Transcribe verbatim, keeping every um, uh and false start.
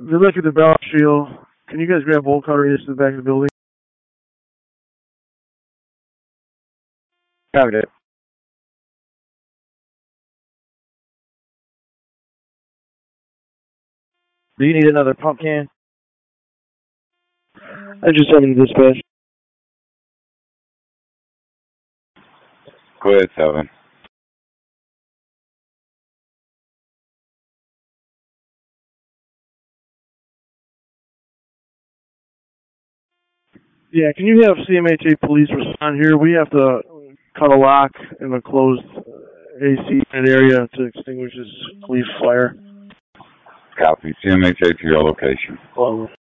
Good luck at the Bell Shield. Can you guys grab bolt cutter radius to the back of the building? Covered it. Do you need another pump can? I just sent him to dispatch. Go ahead, seven. Yeah, can you have C M H A police respond here? We have to cut a lock in a closed A C unit area to extinguish this leaf fire. Copy. C M H A to your location. Well,